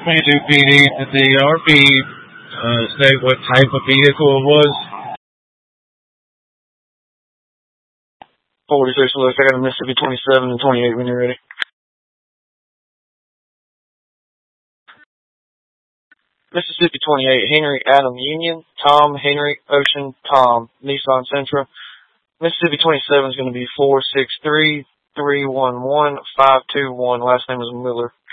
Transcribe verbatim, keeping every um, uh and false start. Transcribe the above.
twenty-two P D at the R P, uh, state what type of vehicle it was. forty-six, look, I got a Mississippi twenty-seven and twenty-eight when you're ready. Mississippi twenty-eight, Henry Adam Union, Tom Henry Ocean Tom, Nissan Sentra. Mississippi twenty-seven is going to be four six three, three one one, five two one. Last name is Miller.